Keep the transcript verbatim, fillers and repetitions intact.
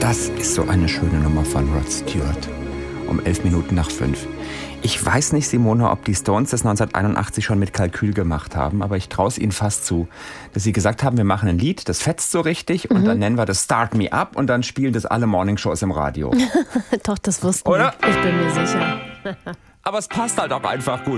Das ist so eine schöne Nummer von Rod Stewart. Um elf Minuten nach fünf. Ich weiß nicht, Simone, ob die Stones das neunzehnhunderteinundachtzig schon mit Kalkül gemacht haben, aber ich traue es ihnen fast zu, dass sie gesagt haben, wir machen ein Lied, das fetzt so richtig und mhm. dann nennen wir das Start Me Up und dann spielen das alle Morningshows im Radio. Doch, das wussten Oder? wir. Ich bin mir sicher. Aber es passt halt auch einfach gut.